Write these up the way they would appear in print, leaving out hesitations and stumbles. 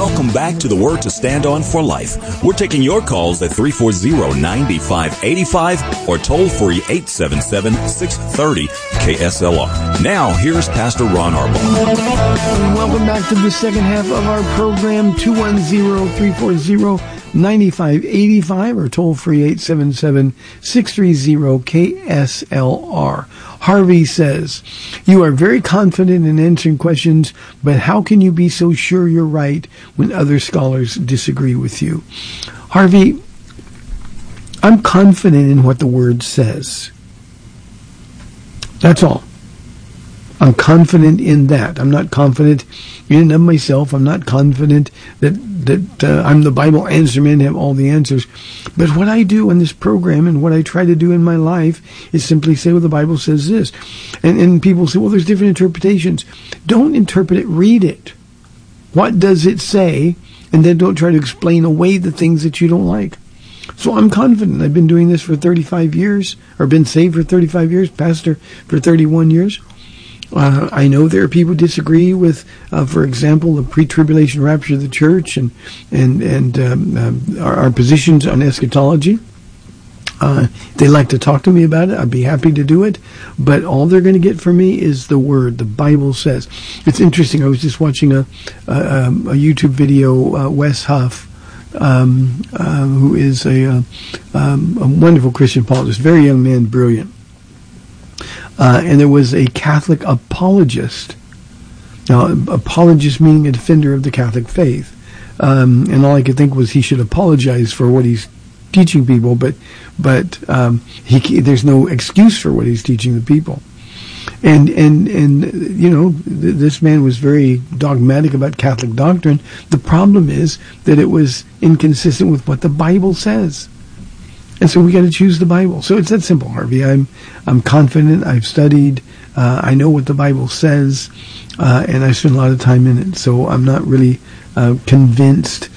Welcome back to the Word to Stand On for Life. We're taking your calls at 340-9585 or toll free 877-630-KSLR. Now, here's Pastor Ron Arbaugh. Welcome back to the second half of our program, 210-340-9585 or toll free 877-630-KSLR. Harvey says, you are very confident in answering questions, but how can you be so sure you're right when other scholars disagree with you? Harvey, I'm confident in what the Word says. That's all. I'm confident in that. I'm not confident in and of myself. I'm not confident that I'm the Bible answer man and have all the answers. But what I do in this program and what I try to do in my life is simply say, well, the Bible says this. And people say, well, there's different interpretations. Don't interpret it, read it. What does it say? And then don't try to explain away the things that you don't like. So I'm confident. I've been doing this for 35 years, or been saved for 35 years, pastor for 31 years. I know there are people who disagree with, for example, the pre-tribulation rapture of the church and our positions on eschatology. They like to talk to me about it. I'd be happy to do it. But all they're going to get from me is the Word. The Bible says. It's interesting. I was just watching a YouTube video. Wes Huff, who is a wonderful Christian apologist, very young man, brilliant. And there was a Catholic apologist. Now, apologist meaning a defender of the Catholic faith. And all I could think was he should apologize for what he's teaching people, but there's no excuse for what he's teaching the people. And you know, this man was very dogmatic about Catholic doctrine. The problem is that it was inconsistent with what the Bible says. And so we got to choose the Bible. So it's that simple, Harvey. I'm confident. I've studied. I know what the Bible says, and I spend a lot of time in it. So I'm not really convinced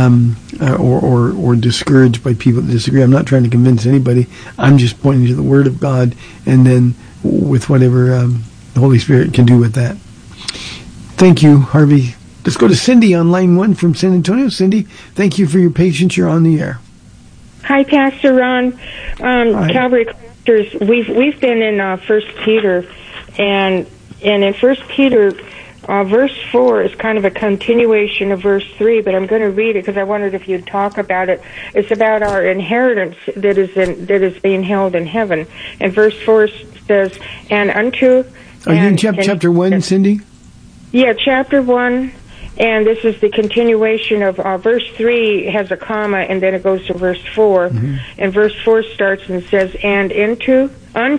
or discouraged by people that disagree. I'm not trying to convince anybody. I'm just pointing to the Word of God, and then with whatever the Holy Spirit can do with that. Thank you, Harvey. Let's go to Cindy on line 1 from San Antonio. Cindy, thank you for your patience. You're on the air. Hi, Pastor Ron. Hi. Calvary Clusters. We've been in 1 Peter, and in 1 Peter, verse 4 is kind of a continuation of verse 3, but I'm going to read it because I wondered if you'd talk about it. It's about our inheritance that is being held in heaven. And verse 4 says, "And unto." Are you in chapter 1, Cindy? Yeah, chapter 1. And this is the continuation of verse 3 has a comma, and then it goes to verse 4. Mm-hmm. And verse 4 starts and says, "And into an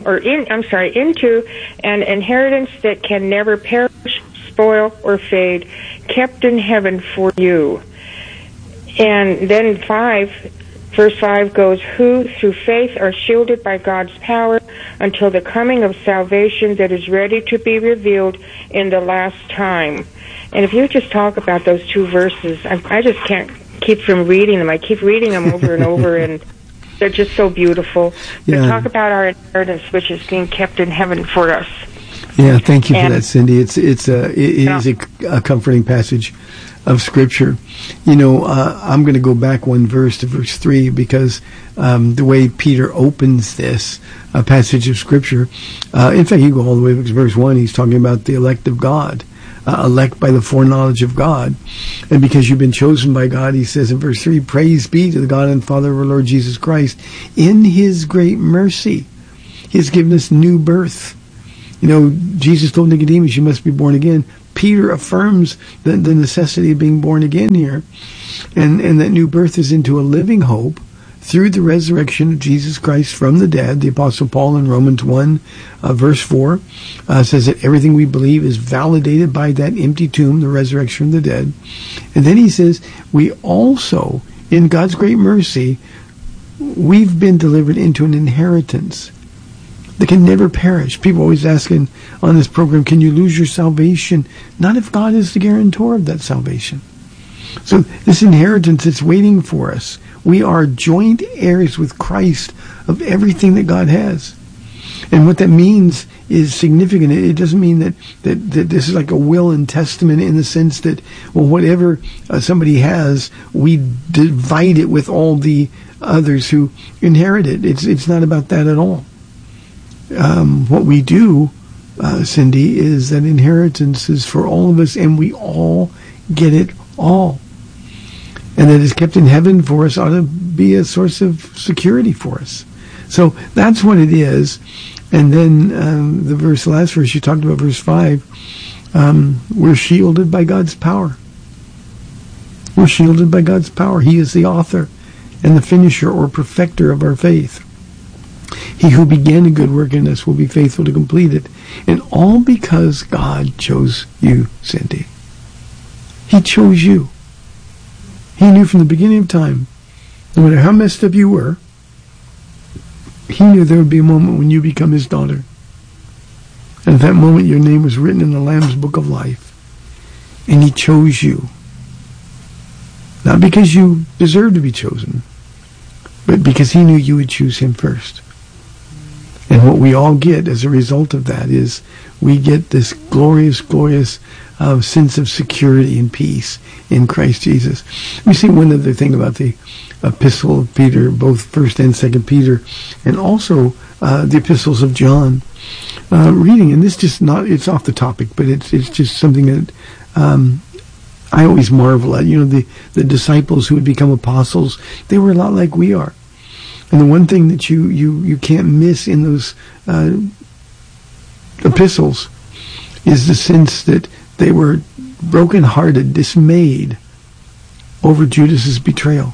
inheritance that can never perish, spoil, or fade, kept in heaven for you." And then verse 5 goes, "Who through faith are shielded by God's power until the coming of salvation that is ready to be revealed in the last time." And if you just talk about those two verses, I just can't keep from reading them. I keep reading them over and over, and they're just so beautiful. Yeah. They talk about our inheritance, which is being kept in heaven for us. Yeah, thank you for that, Cindy. It is a comforting passage of Scripture. You know, I'm going to go back one verse to verse 3 because the way Peter opens this passage of Scripture, in fact, you go all the way to verse 1, he's talking about the elect of God. Elect by the foreknowledge of God. And because you've been chosen by God, he says in verse 3, "Praise be to the God and Father of our Lord Jesus Christ. In his great mercy, he has given us new birth." You know, Jesus told Nicodemus, "You must be born again." Peter affirms the necessity of being born again here. And that new birth is into a living hope through the resurrection of Jesus Christ from the dead. The Apostle Paul in Romans 1, verse 4, says that everything we believe is validated by that empty tomb, the resurrection of the dead. And then he says, we also, in God's great mercy, we've been delivered into an inheritance that can never perish. People always asking on this program, can you lose your salvation? Not if God is the guarantor of that salvation. So this inheritance is waiting for us. We are joint heirs with Christ of everything that God has. And what that means is significant. It doesn't mean that this is like a will and testament in the sense that, well, whatever somebody has, we divide it with all the others who inherit it. It's not about that at all. What we do, Cindy, is that inheritance is for all of us, and we all get it all. And that is kept in heaven for us ought to be a source of security for us. So that's what it is. And then the last verse you talked about, verse 5, we're shielded by God's power. We're shielded by God's power. He is the author and the finisher or perfecter of our faith. He who began a good work in us will be faithful to complete it. And all because God chose you, Cindy. He chose you. He knew from the beginning of time, no matter how messed up you were, He knew there would be a moment when you become His daughter. And at that moment, your name was written in the Lamb's Book of Life. And He chose you. Not because you deserved to be chosen, but because He knew you would choose Him first. And what we all get as a result of that is we get this glorious, glorious sense of security and peace in Christ Jesus. Let me say one other thing about the epistle of Peter, both 1st and 2nd Peter, and also the epistles of John. Reading, and this just it's off the topic, but it's just something that I always marvel at. You know, the disciples who would become apostles, they were a lot like we are. And the one thing that you can't miss in those epistles is the sense that they were brokenhearted, dismayed over Judas's betrayal.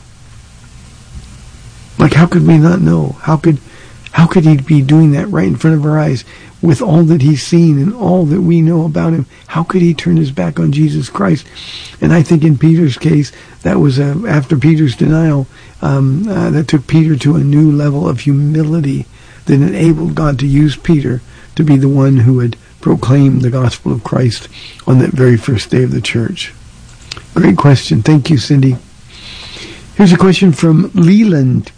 Like, how could we not know? How could he be doing that right in front of our eyes with all that he's seen and all that we know about him? How could he turn his back on Jesus Christ? And I think in Peter's case, that was after Peter's denial, that took Peter to a new level of humility that enabled God to use Peter to be the one who would proclaim the gospel of Christ on that very first day of the church. Great question. Thank you, Cindy. Here's a question from Leland.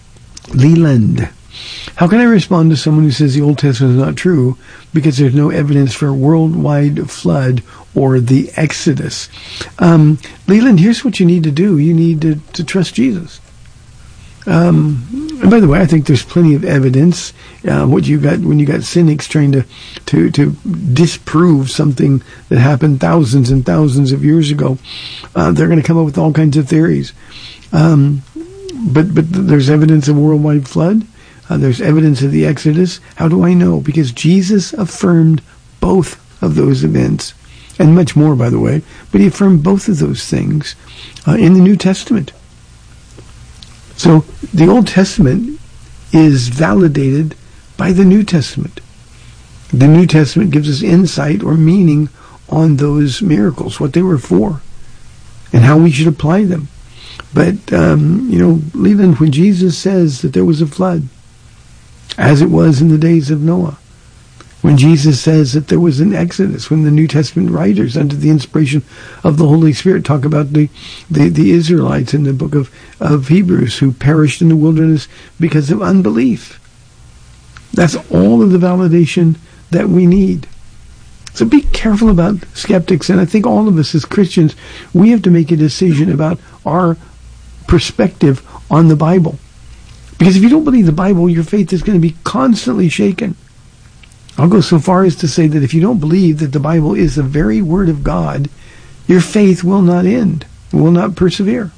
How can I respond to someone who says the Old Testament is not true because there's no evidence for a worldwide flood or the Exodus? Leland, here's what you need to do. You need to trust Jesus. And by the way, I think there's plenty of evidence. What you got when you got cynics trying to disprove something that happened thousands and thousands of years ago, they're going to come up with all kinds of theories. But there's evidence of a worldwide flood. There's evidence of the Exodus. How do I know? Because Jesus affirmed both of those events, and much more, by the way. But He affirmed both of those things in the New Testament. So the Old Testament is validated by the New Testament. The New Testament gives us insight or meaning on those miracles, what they were for, and how we should apply them. But, Leland, when Jesus says that there was a flood, as it was in the days of Noah, when Jesus says that there was an Exodus, when the New Testament writers, under the inspiration of the Holy Spirit, talk about the Israelites in the book of Hebrews who perished in the wilderness because of unbelief. That's all of the validation that we need. So be careful about skeptics, and I think all of us as Christians, we have to make a decision about our perspective on the Bible. Because if you don't believe the Bible, your faith is going to be constantly shaken. I'll go so far as to say that if you don't believe that the Bible is the very Word of God, your faith will not end, will not persevere.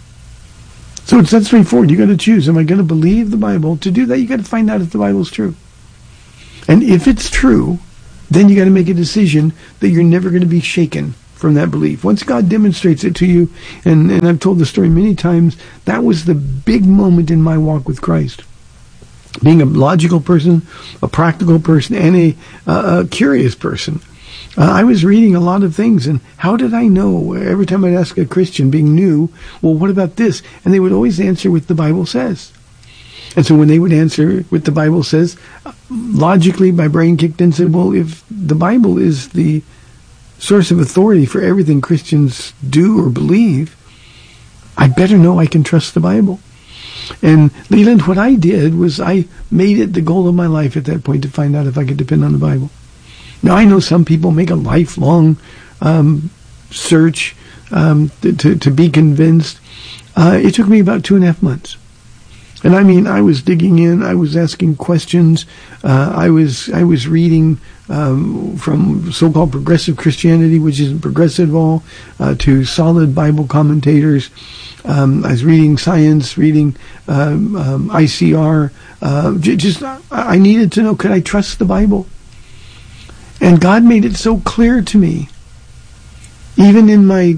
So it's that straightforward. You've got to choose. Am I going to believe the Bible? To do that, you've got to find out if the Bible is true. And if it's true, then you got to make a decision that you're never going to be shaken from that belief. Once God demonstrates it to you, and I've told the story many times, that was the big moment in my walk with Christ. Being a logical person, a practical person, and a curious person. I was reading a lot of things, and how did I know? Every time I'd ask a Christian, being new, well, what about this? And they would always answer what the Bible says. And so when they would answer what the Bible says, logically my brain kicked in and said, well, if the Bible is the source of authority for everything Christians do or believe, I better know I can trust the Bible. And Leland, what I did was I made it the goal of my life at that point to find out if I could depend on the Bible. Now, I know some people make a lifelong search to be convinced. It took me about 2.5 months. And I mean, I was digging in, I was asking questions, I was reading from so-called progressive Christianity, which isn't progressive at all, to solid Bible commentators. I was reading science, reading ICR. I needed to know, could I trust the Bible? And God made it so clear to me, even in my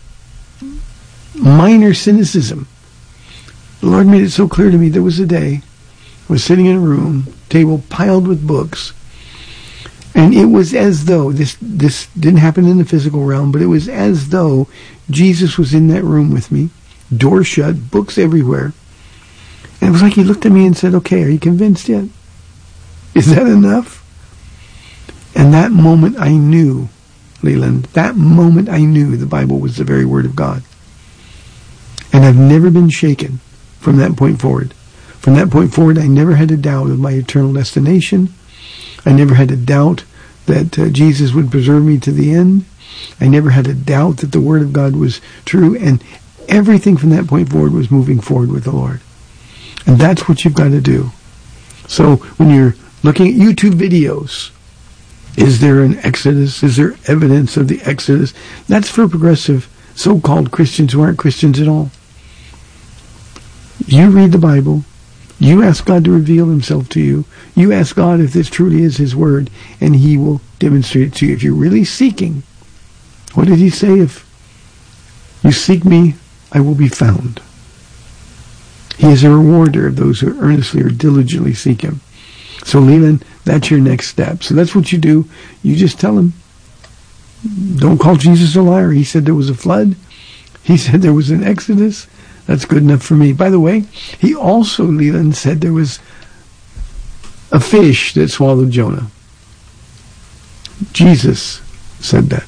minor cynicism. The Lord made it so clear to me. There was a day I was sitting in a room, table piled with books, and it was as though, this didn't happen in the physical realm, but it was as though Jesus was in that room with me, door shut, books everywhere. And it was like he looked at me and said, okay, are you convinced yet? Is that enough? And that moment I knew, Leland, that moment I knew the Bible was the very Word of God. And I've never been shaken from that point forward. From that point forward, I never had a doubt of my eternal destination. I never had a doubt that Jesus would preserve me to the end. I never had a doubt that the Word of God was true. And everything from that point forward was moving forward with the Lord. And that's what you've got to do. So when you're looking at YouTube videos, is there an Exodus? Is there evidence of the Exodus? That's for progressive so-called Christians who aren't Christians at all. You read the Bible. You ask God to reveal himself to you. You ask God if this truly is his word, and he will demonstrate it to you. If you're really seeking, what did he say? If you seek me, I will be found. He is a rewarder of those who earnestly or diligently seek him. So, Leland, that's your next step. So that's what you do. You just tell him, don't call Jesus a liar. He said there was a flood. He said there was an Exodus. That's good enough for me. By the way, he also, Leland, said there was a fish that swallowed Jonah. Jesus said that.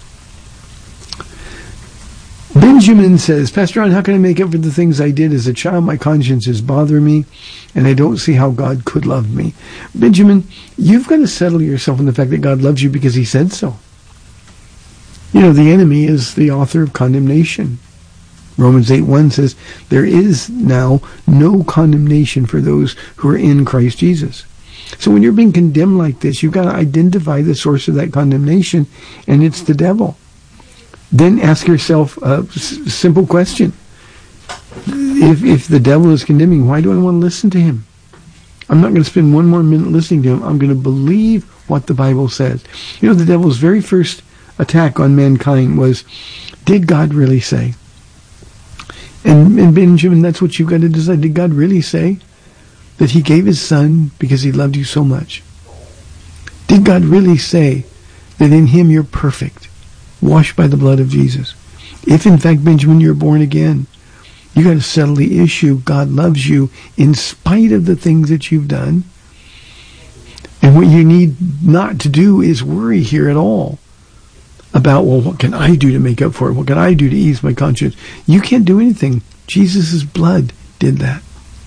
Benjamin says, Pastor Ron, how can I make up for the things I did as a child? My conscience is bothering me, and I don't see how God could love me. Benjamin, you've got to settle yourself on the fact that God loves you because he said so. You know, the enemy is the author of condemnation. Romans 8:1 says, there is now no condemnation for those who are in Christ Jesus. So when you're being condemned like this, you've got to identify the source of that condemnation, and it's the devil. Then ask yourself a simple question. If the devil is condemning, why do I want to listen to him? I'm not going to spend one more minute listening to him. I'm going to believe what the Bible says. You know, the devil's very first attack on mankind was, did God really say? And Benjamin, that's what you've got to decide. Did God really say that he gave his son because he loved you so much? Did God really say that in him you're perfect, washed by the blood of Jesus? If in fact, Benjamin, you're born again, you got to settle the issue. God loves you in spite of the things that you've done. And what you need not to do is worry here at all about, well, what can I do to make up for it? What can I do to ease my conscience? You can't do anything. Jesus' blood did that.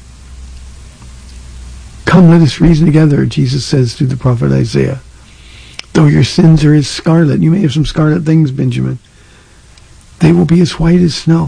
Come, let us reason together, Jesus says through the prophet Isaiah. Though your sins are as scarlet, you may have some scarlet things, Benjamin, they will be as white as snow.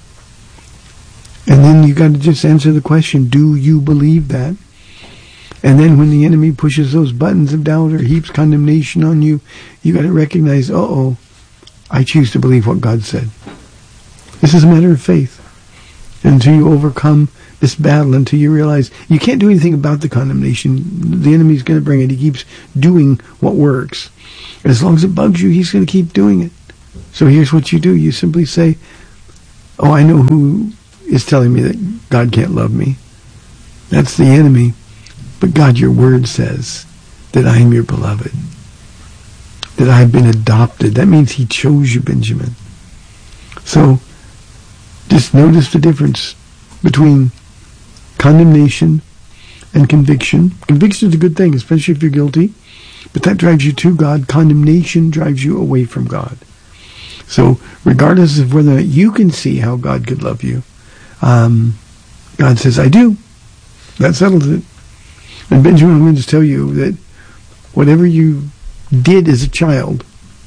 And then you got to just answer the question, do you believe that? And then when the enemy pushes those buttons of doubt or heaps condemnation on you, you got to recognize, I choose to believe what God said. This is a matter of faith. And until you overcome this battle, until you realize you can't do anything about the condemnation, the enemy's going to bring it. He keeps doing what works. And as long as it bugs you, he's going to keep doing it. So here's what you do. You simply say, I know who is telling me that God can't love me. That's the enemy. But God, your word says that I am your beloved, that I've been adopted. That means he chose you, Benjamin. So just notice the difference between condemnation and conviction. Conviction is a good thing, especially if you're guilty, but that drives you to God. Condemnation drives you away from God. So regardless of whether you can see how God could love you, God says, I do. That settles it. And Benjamin, I'm going to tell you that whatever you did as a child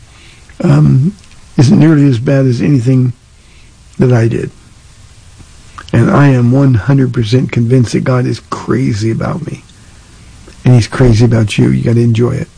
isn't nearly as bad as anything that I did. And I am 100% convinced that God is crazy about me. And he's crazy about you. You got to enjoy it.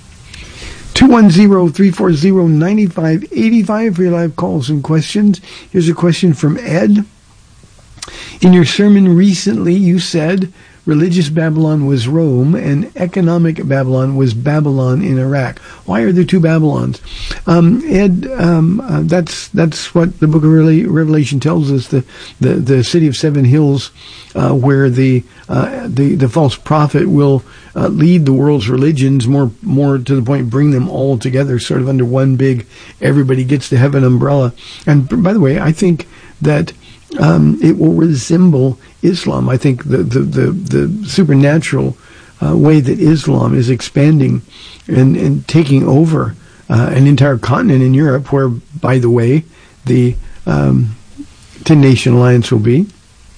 210-340-9585 for your live calls and questions. Here's a question from Ed. In your sermon recently, you said religious Babylon was Rome and economic Babylon was Babylon in Iraq. Why are there two Babylons? Ed, that's what the book of Revelation tells us. The city of seven hills, where the false prophet will lead the world's religions, more to the point, bring them all together, sort of under one big everybody gets to heaven umbrella. And by the way, I think that it will resemble Islam. I think the supernatural way that Islam is expanding and taking over an entire continent in Europe, where, by the way, the 10-nation alliance will be.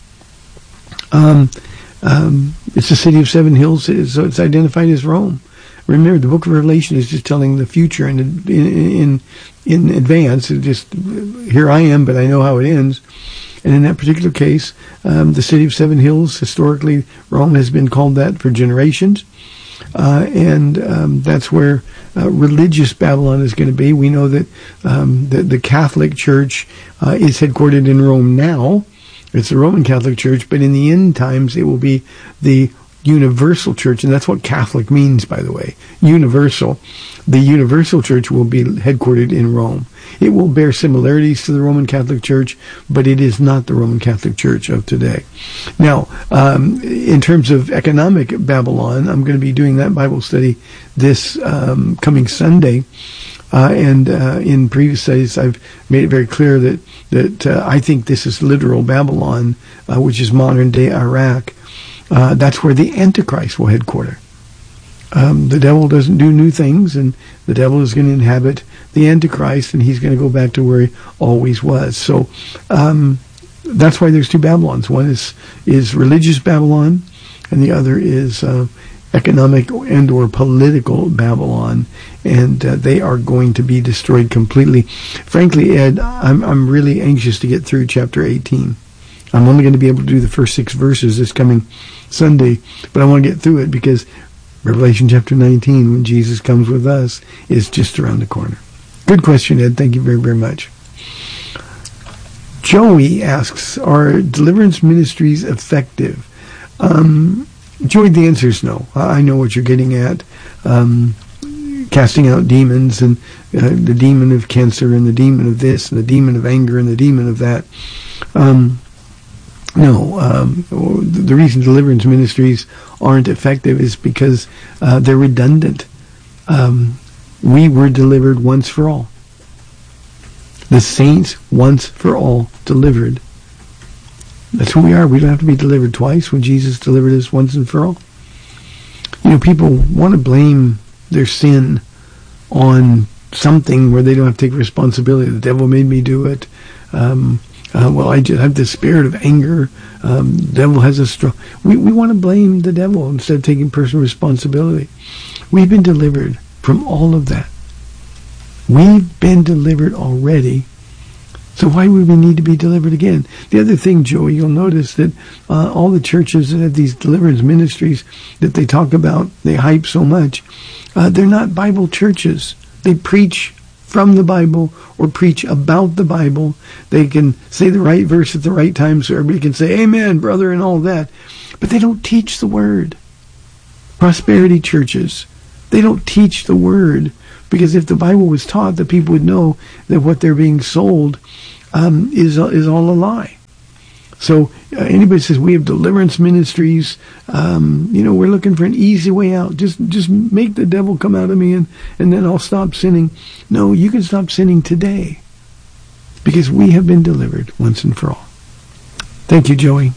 It's the city of seven hills, so it's identified as Rome. Remember, the book of Revelation is just telling the future in advance. It's just, here I am, but I know how it ends. And in that particular case, the city of seven hills, historically, Rome has been called that for generations. And that's where religious Babylon is going to be. We know that the Catholic Church is headquartered in Rome now. It's the Roman Catholic Church, but in the end times, it will be the universal church, and that's what Catholic means, by the way, universal. The universal church will be headquartered in Rome. It will bear similarities to the Roman Catholic Church, but it is not the Roman Catholic Church of today. Now, in terms of economic Babylon, I'm going to be doing that Bible study this coming Sunday. And in previous studies, I've made it very clear that I think this is literal Babylon, which is modern-day Iraq. That's where the Antichrist will headquarter. The devil doesn't do new things, and the devil is going to inhabit the Antichrist, and he's going to go back to where he always was. So that's why there's two Babylons. One is religious Babylon, and the other is economic and or political Babylon, and they are going to be destroyed completely. Frankly, Ed, I'm really anxious to get through chapter 18. I'm only going to be able to do the first 6 verses this coming Sunday, but I want to get through it because Revelation chapter 19, when Jesus comes with us, is just around the corner. Good question, Ed. Thank you very, very much. Joey asks, are deliverance ministries effective? Joey, the answer is no. I know what you're getting at. Casting out demons, and the demon of cancer, and the demon of this, and the demon of anger, and the demon of that. The reason deliverance ministries aren't effective is because they're redundant. We were delivered once for all. The saints once for all delivered. That's who we are. We don't have to be delivered twice when Jesus delivered us once and for all. You know, people want to blame their sin on something where they don't have to take responsibility. The devil made me do it. I just have this spirit of anger. The devil has a strong... We want to blame the devil instead of taking personal responsibility. We've been delivered from all of that. We've been delivered already. So why would we need to be delivered again? The other thing, Joey, you'll notice that all the churches that have these deliverance ministries that they talk about, they hype so much, they're not Bible churches. They preach from the Bible or preach about the Bible. They can say the right verse at the right time so everybody can say, amen, brother, and all that. But they don't teach the word. Prosperity churches, they don't teach the word. Because if the Bible was taught, the people would know that what they're being sold is all a lie. So anybody says we have deliverance ministries, we're looking for an easy way out. Just make the devil come out of me and then I'll stop sinning. No, you can stop sinning today because we have been delivered once and for all. Thank you, Joey.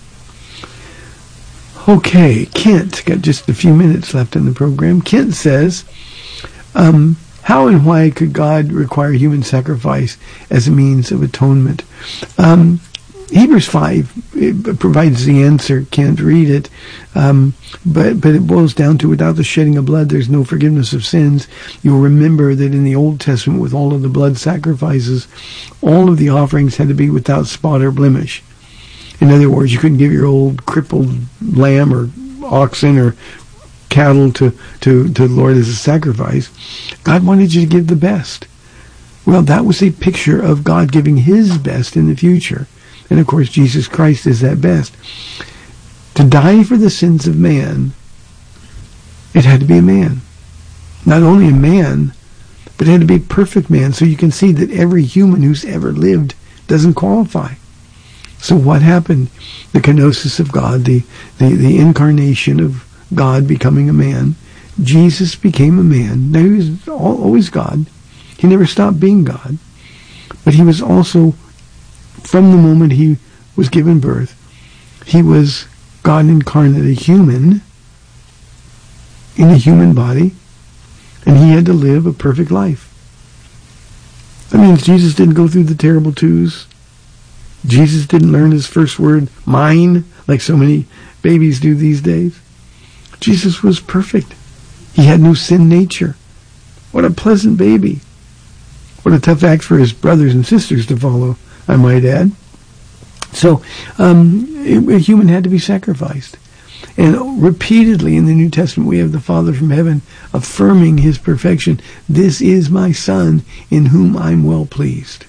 Okay, Kent, got just a few minutes left in the program. Kent says, how and why could God require human sacrifice as a means of atonement? Hebrews 5 it provides the answer. Can't read it, but it boils down to, without the shedding of blood, there's no forgiveness of sins. You'll remember that in the Old Testament, with all of the blood sacrifices, all of the offerings had to be without spot or blemish. In other words, you couldn't give your old crippled lamb or oxen or cattle to the Lord as a sacrifice. God wanted you to give the best. Well, that was a picture of God giving his best in the future. And of course, Jesus Christ is that best. To die for the sins of man, it had to be a man. Not only a man, but it had to be a perfect man. So you can see that every human who's ever lived doesn't qualify. So what happened? The kenosis of God, the incarnation of God becoming a man. Jesus became a man. Now, he was always God. He never stopped being God. But he was also, from the moment he was given birth, he was God incarnate, a human, in a human body, and he had to live a perfect life. That means Jesus didn't go through the terrible twos. Jesus didn't learn his first word, mine, like so many babies do these days. Jesus was perfect. He had no sin nature. What a pleasant baby. What a tough act for his brothers and sisters to follow, I might add. So, a human had to be sacrificed. And repeatedly in the New Testament, we have the Father from heaven affirming his perfection. This is my Son, in whom I'm well pleased.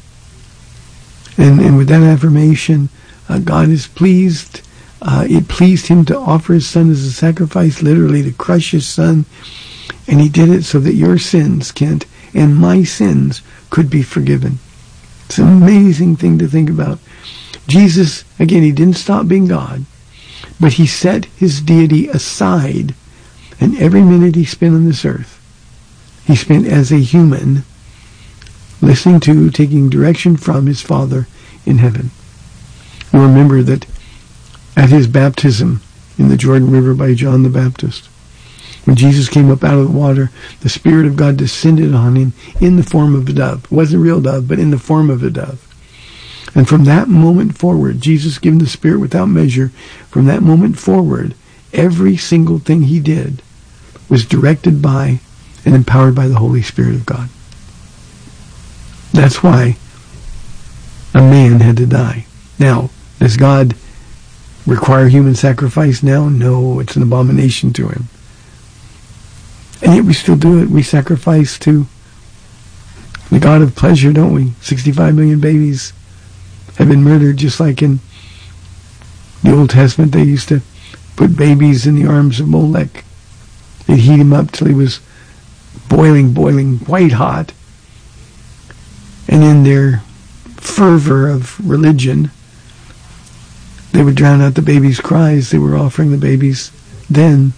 And with that affirmation, God is pleased. It pleased him to offer his Son as a sacrifice, literally to crush his Son. And he did it so that your sins, Kent, and my sins could be forgiven. It's an amazing thing to think about. Jesus, again, he didn't stop being God, but he set his deity aside, and every minute he spent on this earth, he spent as a human, listening to, taking direction from his Father in heaven. You remember that at his baptism in the Jordan River by John the Baptist, when Jesus came up out of the water, the Spirit of God descended on him in the form of a dove. It wasn't a real dove, but in the form of a dove. And from that moment forward, Jesus given the Spirit without measure, from that moment forward, every single thing he did was directed by and empowered by the Holy Spirit of God. That's why a man had to die. Now, does God require human sacrifice now? No, it's an abomination to him. And yet we still do it. We sacrifice to the God of pleasure, don't we? 65 million babies have been murdered, just like in the Old Testament. They used to put babies in the arms of Molech. They'd heat him up till he was boiling, white hot. And in their fervor of religion, they would drown out the baby's cries. They were offering the babies then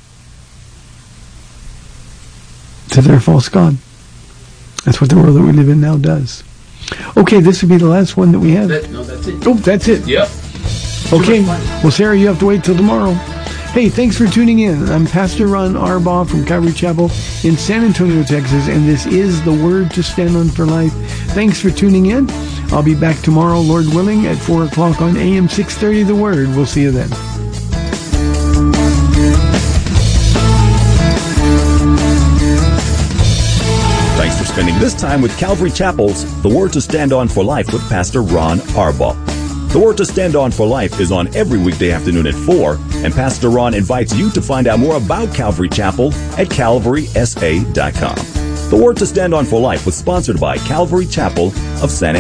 to their false god. That's what the world that we live in now does. Okay, this would be the last one that we have. No, that's it. Oh, that's it. Yep. Okay. Well, Sarah, you have to wait till tomorrow. Hey, thanks for tuning in. I'm Pastor Ron Arbaugh from Calvary Chapel in San Antonio, Texas, and this is the Word to Stand on for Life. Thanks for tuning in. I'll be back tomorrow, Lord willing, at 4 o'clock on AM 630 The Word. We'll see you then. Thanks for spending this time with Calvary Chapel's The Word to Stand On for Life with Pastor Ron Arbaugh. The Word to Stand On for Life is on every weekday afternoon at 4, and Pastor Ron invites you to find out more about Calvary Chapel at calvarysa.com. The Word to Stand On for Life was sponsored by Calvary Chapel of San Antonio.